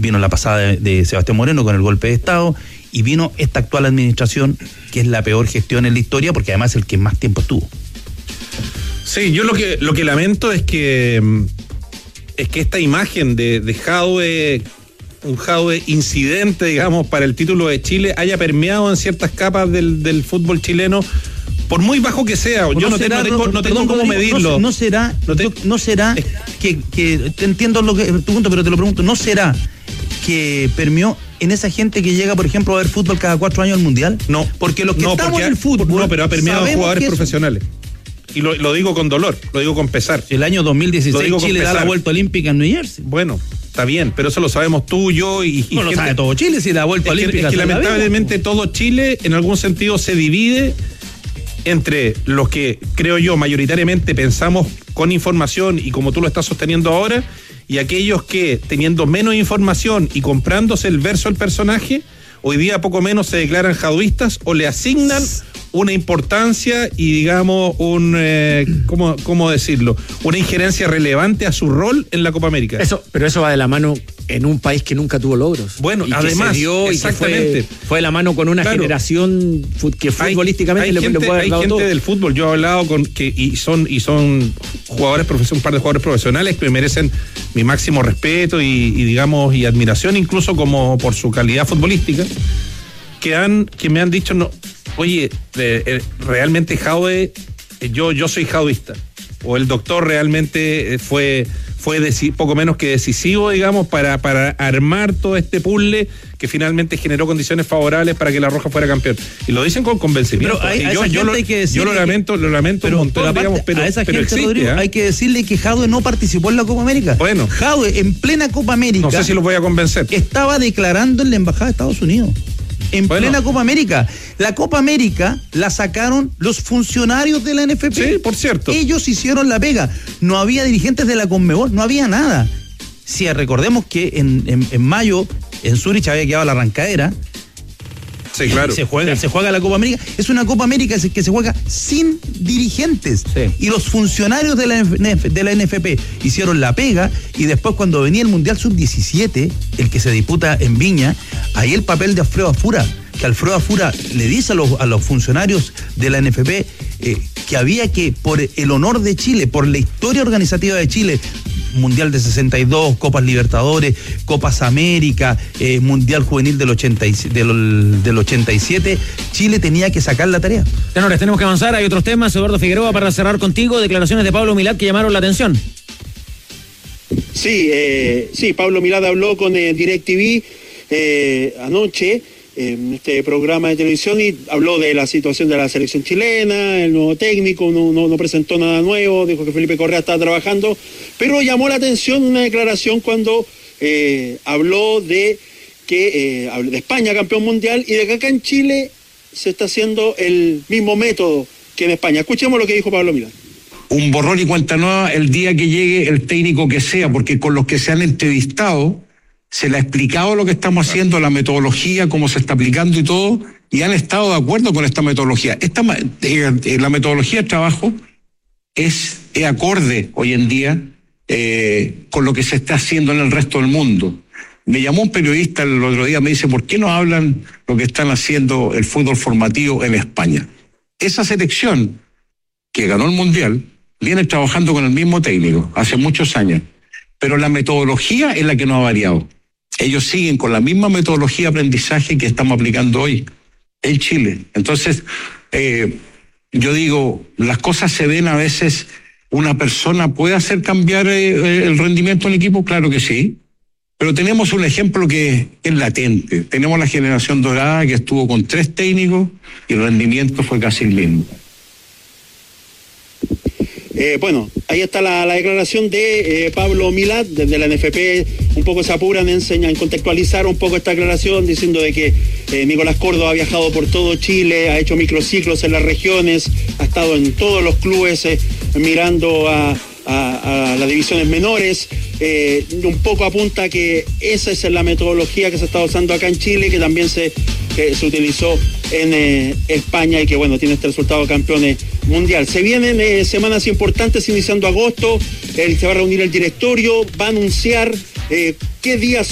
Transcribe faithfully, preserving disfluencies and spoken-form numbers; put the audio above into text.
vino la pasada de, de Sebastián Moreno con el golpe de Estado, y vino esta actual administración, que es la peor gestión en la historia, porque además es el que más tiempo estuvo. Sí, yo lo que lo que lamento es que es que esta imagen de, de Jadwe, un Jadwe incidente, digamos, para el título de Chile, haya permeado en ciertas capas del, del fútbol chileno, por muy bajo que sea. Yo no, no, será, tengo, no, no tengo cómo medirlo. No, no será, no, te, no será es, que, que te entiendo lo que tu punto, pero te lo pregunto, ¿no será que permeó en esa gente que llega, por ejemplo, a ver fútbol cada cuatro años al Mundial? No, porque los que no, estamos porque, en el fútbol, no, pero ha permeado a jugadores profesionales. Y lo, lo digo con dolor, lo digo con pesar. El año dos mil dieciséis Chile da la vuelta olímpica en New Jersey. Bueno, está bien, pero eso lo sabemos tú, yo y, y no gente, lo sabe todo Chile si da vuelta es olímpica. Que, es que lamentablemente todo Chile en algún sentido se divide entre los que, creo yo, mayoritariamente pensamos con información y como tú lo estás sosteniendo ahora, y aquellos que, teniendo menos información y comprándose el verso del personaje, hoy día poco menos se declaran jadwistas o le asignan una importancia y, digamos, un eh, ¿cómo, cómo decirlo? Una injerencia relevante a su rol en la Copa América. Eso, pero eso va de la mano en un país que nunca tuvo logros. Bueno, y además, que se dio exactamente. Y que fue, fue de la mano con una claro. generación que futbolísticamente hay, hay le, gente, le puede haber hay dado gente todo. Del fútbol, yo he hablado con que y son y son jugadores profesionales, un par de jugadores profesionales que merecen mi máximo respeto y, y digamos y admiración, incluso como por su calidad futbolística, que han que me han dicho no, oye, eh, eh, realmente Jadwe, eh, yo yo soy jadwista, o el doctor realmente eh, fue fue deci- poco menos que decisivo, digamos, para, para armar todo este puzzle que finalmente generó condiciones favorables para que la Roja fuera campeón. Y lo dicen con convencimiento. Pero hay, a yo, esa yo, lo, hay que yo lo lamento, lo lamento pero, un montón, pero aparte, digamos, pero, a esa pero gente, existe, Rodrigo, ¿eh? hay que decirle que Jadwe no participó en la Copa América. Bueno. Jadwe, en plena Copa América, no sé si los voy a convencer, estaba declarando en la Embajada de Estados Unidos. En bueno. plena Copa América. La Copa América la sacaron los funcionarios de la N F P. Sí, por cierto. Ellos hicieron la pega. No había dirigentes de la Conmebol, no había nada. Sí, recordemos que en, en, en mayo en Zurich había quedado la arrancadera. Sí, claro. Se juega, se juega la Copa América. Es una Copa América que se juega sin dirigentes. Sí. Y los funcionarios de la, de la N F P hicieron la pega, y después cuando venía el Mundial sub diecisiete, el que se disputa en Viña, ahí el papel de Alfredo Afura, que Alfredo Afura le dice a los, a los funcionarios de la N F P eh, que había que, por el honor de Chile, por la historia organizativa de Chile, Mundial de sesenta y dos, Copas Libertadores, Copas América, eh, Mundial Juvenil del, ochenta y, del, del ochenta y siete, Chile tenía que sacar la tarea. Tenores, tenemos que avanzar, hay otros temas. Eduardo Figueroa, para cerrar contigo, declaraciones de Pablo Milad que llamaron la atención. Sí, eh, sí, Pablo Milad habló con eh, DirecTV eh, anoche en este programa de televisión y habló de la situación de la selección chilena, el nuevo técnico, no, no, no presentó nada nuevo, dijo que Felipe Correa estaba trabajando, pero llamó la atención una declaración cuando eh, habló de que eh, de España campeón mundial y de que acá en Chile se está haciendo el mismo método que en España. Escuchemos lo que dijo Pablo Milad. Un borrón y cuenta nueva el día que llegue el técnico que sea, porque con los que se han entrevistado se le ha explicado lo que estamos haciendo, la metodología, cómo se está aplicando y todo, y han estado de acuerdo con esta metodología. Esta, eh, la metodología de trabajo es, es acorde hoy en día eh, con lo que se está haciendo en el resto del mundo. Me llamó un periodista el otro día, me dice, ¿por qué no hablan lo que están haciendo el fútbol formativo en España? Esa selección que ganó el Mundial viene trabajando con el mismo técnico hace muchos años, pero la metodología es la que no ha variado. Ellos siguen con la misma metodología de aprendizaje que estamos aplicando hoy en Chile. Entonces, eh, yo digo, las cosas se ven a veces, una persona puede hacer cambiar eh, el rendimiento del equipo, claro que sí, pero tenemos un ejemplo que es latente. Tenemos la generación dorada que estuvo con tres técnicos y el rendimiento fue casi el mismo. Eh, bueno, ahí está la, la declaración de eh, Pablo Milad, desde la N F P un poco se apuran, enseñan, contextualizar un poco esta declaración, diciendo de que eh, Nicolás Córdoba ha viajado por todo Chile, ha hecho microciclos en las regiones, ha estado en todos los clubes eh, mirando a, a, a las divisiones menores, eh, un poco apunta que esa es la metodología que se está usando acá en Chile, que también se, que se utilizó en eh, España y que bueno, tiene este resultado de campeones mundial. Se vienen eh, semanas importantes iniciando agosto, el, se va a reunir el directorio, va a anunciar eh, qué días